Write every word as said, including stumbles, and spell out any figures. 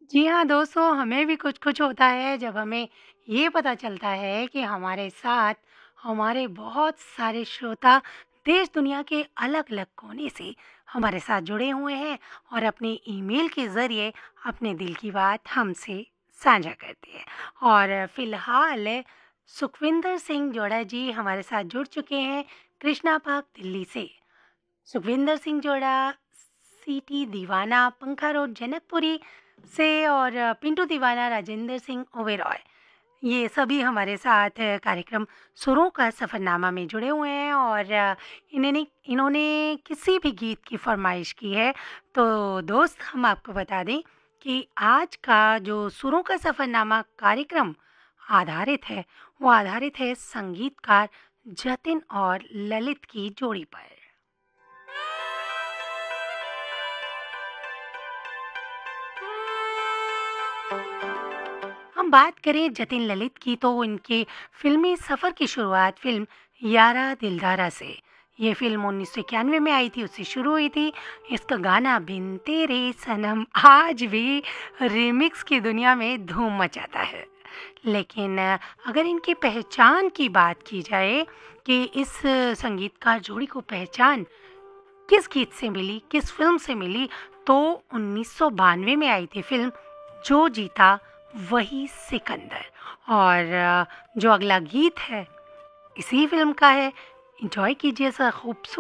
जी हाँ दोस्तों, हमें भी कुछ-कुछ होता है जब हमें ये पता चलता है कि हमारे साथ हमारे बहुत सारे श्रोता देश दुनिया के अलग-अलग कोने से हमारे साथ जुड़े हुए हैं और अपने ईमेल के ज़रिए अपने दिल की बात हमसे साझा करते हैं। और फिलहाल सुखविंदर सिंह जोड़ा जी हमारे साथ जुड़ चुके हैं कृष्णा पार्क दिल्ली से। सुखविंदर सिंह जोड़ा, सिटी दीवाना पंखा रोड जनकपुरी से और अ, पिंटू दीवाना राजेंद्र सिंह ओबेरॉय, ये सभी हमारे साथ अ, कार्यक्रम सुरों का सफ़रनामा में जुड़े हुए हैं और अ, इन्होंने इन्होंने किसी भी गीत की फरमाइश की है। तो दोस्त हम आपको बता दें कि आज का जो सुरों का सफ़रनामा कार्यक्रम आधारित है, वो आधारित है संगीतकार जतिन और ललित की जोड़ी पर। हम बात करें जतिन ललित की तो इनके फिल्मी सफ़र की शुरुआत फ़िल्म यारा दिलदारा से। ये फ़िल्म उन्नीस सौ इक्यानवे में आई थी, उससे शुरू हुई थी। इसका गाना बिन तेरे सनम आज भी रीमिक्स की दुनिया में धूम मचाता है। लेकिन अ, अगर इनकी पहचान की बात की जाए कि इस अ, संगीतकार जोड़ी को पहचान किस गीत से मिली, किस फ़िल्म से मिली, तो उन्नीस सौ बानवे में आई थी फ़िल्म जो जीता वही सिकंदर। और अ, जो अगला गीत है इसी फ़िल्म का है। एन्जॉय कीजिए ज़रा खूबसूरत